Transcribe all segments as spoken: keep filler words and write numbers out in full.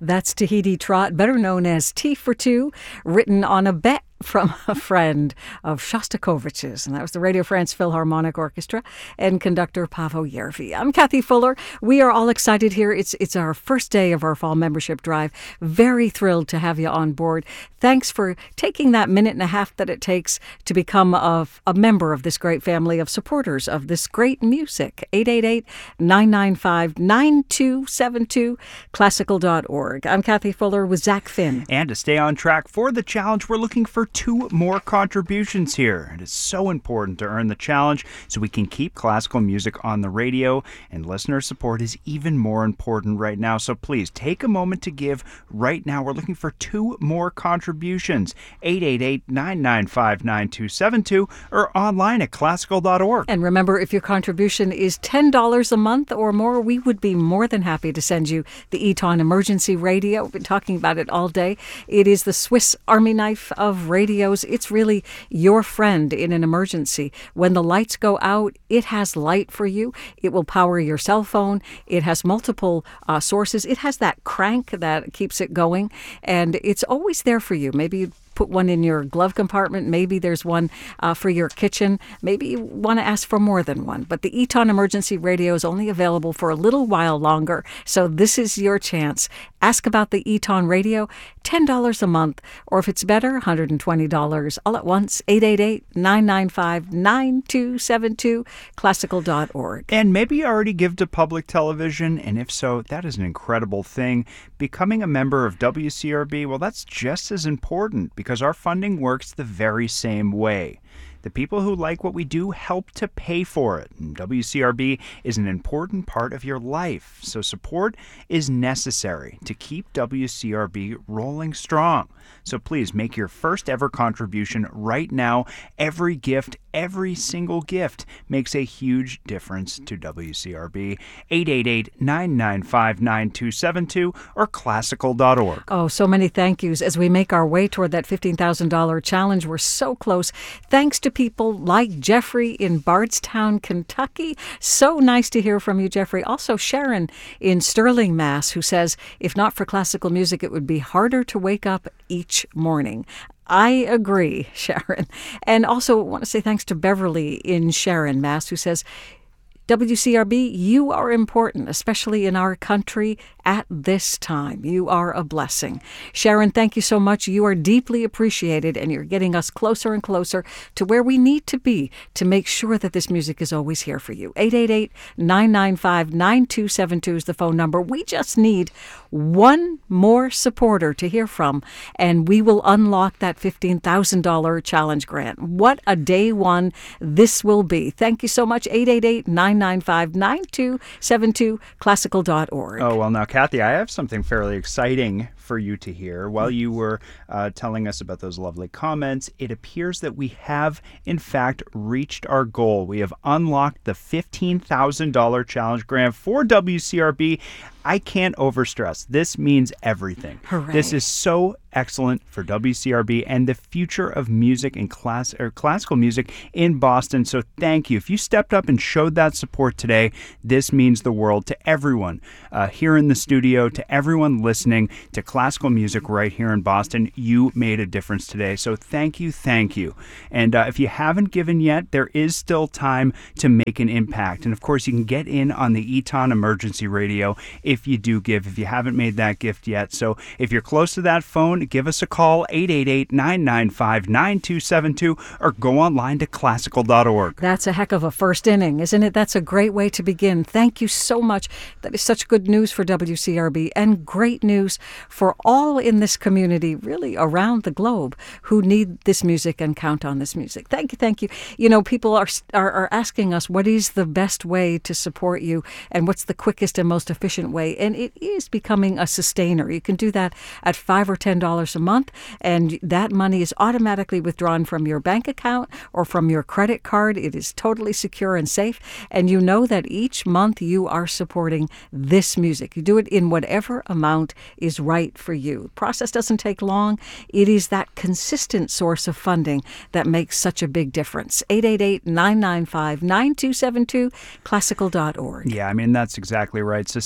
That's Tahiti Trot, better known as T for Two, written on a bet from a friend of Shostakovich's, and that was the Radio France Philharmonic Orchestra and conductor Paavo Järvi. I'm Kathy Fuller. We are all excited here. It's it's our first day of our fall membership drive. Very thrilled to have you on board. Thanks for taking that minute and a half that it takes to become a, a member of this great family of supporters of this great music. eight eight eight, nine nine five, nine two seven two, classical dot org. I'm Kathy Fuller with Zach Finn. And to stay on track for the challenge, we're looking for two more contributions here. It is so important to earn the challenge so we can keep classical music on the radio, and listener support is even more important right now. So please take a moment to give right now. We're looking for two more contributions. eight eight eight, nine nine five, nine two seven two or online at classical dot org. And remember, if your contribution is ten dollars a month or more, we would be more than happy to send you the Eton Emergency Radio. We've been talking about it all day. It is the Swiss Army knife of radios. It's really your friend in an emergency. When the lights go out, it has light for you. It will power your cell phone. It has multiple uh, sources. It has that crank that keeps it going, and it's always there for you. Maybe you put one in your glove compartment. Maybe there's one uh, for your kitchen. Maybe you want to ask for more than one. But the Eton Emergency Radio is only available for a little while longer. So this is your chance. Ask about the Eton Radio, ten dollars a month, or if it's better, one hundred twenty dollars all at once. eight eight eight, nine nine five, nine two seven two, classical dot org. And maybe you already give to public television, and if so, that is an incredible thing. Becoming a member of W C R B, well, that's just as important because our funding works the very same way. The people who like what we do help to pay for it. And W C R B is an important part of your life, so support is necessary to keep W C R B rolling strong. So please make your first ever contribution right now. Every gift, every single gift makes a huge difference to W C R B. eight eight eight, nine nine five, nine two seven two or classical dot org. Oh, so many thank yous as we make our way toward that fifteen thousand dollars challenge. We're so close. Thanks to people like Jeffrey in Bardstown, Kentucky. So nice to hear from you, Jeffrey. Also, Sharon in Sterling, Mass, who says, if not for classical music, it would be harder to wake up each morning. I agree, Sharon. And also want to say thanks to Beverly in Sharon, Mass, who says, W C R B, you are important, especially in our country at this time. You are a blessing. Sharon, thank you so much. You are deeply appreciated, and you're getting us closer and closer to where we need to be to make sure that this music is always here for you. eight eight eight, nine nine five, nine two seven two is the phone number. We just need one more supporter to hear from, and we will unlock that fifteen thousand dollars challenge grant. What a day one this will be. Thank you so much. eight eight eight, nine nine five, nine two seven two, classical dot org. Oh, well, now, Kathy, I have something fairly exciting for you to hear. While you were uh, telling us about those lovely comments, it appears that we have, in fact, reached our goal. We have unlocked the fifteen thousand dollars challenge grant for W C R B. I can't overstress. This means everything. Hooray. This is so excellent for W C R B and the future of music and class or classical music in Boston. So thank you. If you stepped up and showed that support today, this means the world to everyone uh, here in the studio, to everyone listening to classical music right here in Boston. You made a difference today. So thank you, thank you. And uh, if you haven't given yet, there is still time to make an impact. And of course, you can get in on the Eton Emergency Radio if you do give, if you haven't made that gift yet. So if you're close to that phone, give us a call, eight eight eight, nine nine five, nine two seven two, or go online to classical dot org. That's a heck of a first inning, isn't it? That's a great way to begin. Thank you so much. That is such good news for W C R B and great news for all in this community, really around the globe, who need this music and count on this music. Thank you, thank you. You know, people are, are, are asking us, what is the best way to support you and what's the quickest and most efficient way? And it is becoming a sustainer. You can do that at five or ten dollars a month, and that money is automatically withdrawn from your bank account or from your credit card. It is totally secure and safe, and you know that each month you are supporting this music. You do it in whatever amount is right for you. The process doesn't take long. It is that consistent source of funding that makes such a big difference. eight eight eight, nine nine five, nine two seven two, classical dot org. Yeah, I mean, that's exactly right. Sustainers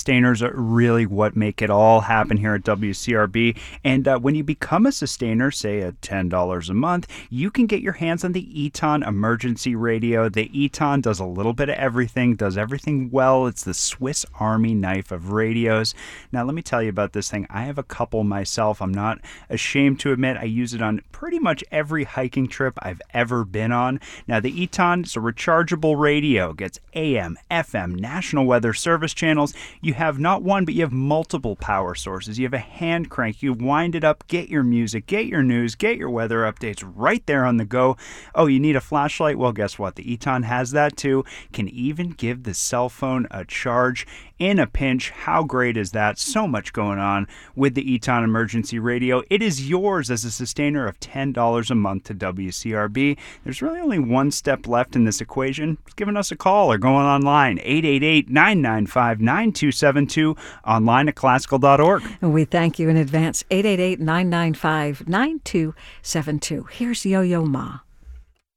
are really what make it all happen here at W C R B. And uh, when you become a sustainer, say at ten dollars a month, you can get your hands on the Eton Emergency Radio. The Eton does a little bit of everything, does everything well. It's the Swiss Army knife of radios. Now, let me tell you about this thing. I have a couple myself. I'm not ashamed to admit I use it on pretty much every hiking trip I've ever been on. Now, the Eton is a rechargeable radio. It gets A M, F M, National Weather Service channels. You have not one, but you have multiple power sources. You have a hand crank. You wind it up, get your music, get your news, get your weather updates right there on the go. Oh, you need a flashlight? Well, guess what? The Eton has that too. Can even give the cell phone a charge in a pinch. How great is that? So much going on with the Eton Emergency Radio. It is yours as a sustainer of ten dollars a month to W C R B. There's really only one step left in this equation. Just giving us a call or going online, eight eight eight, nine nine five, nine two seven two, online at classical dot org. We thank you in advance, eight eight eight, nine nine five, nine two seven two. Here's Yo-Yo Ma.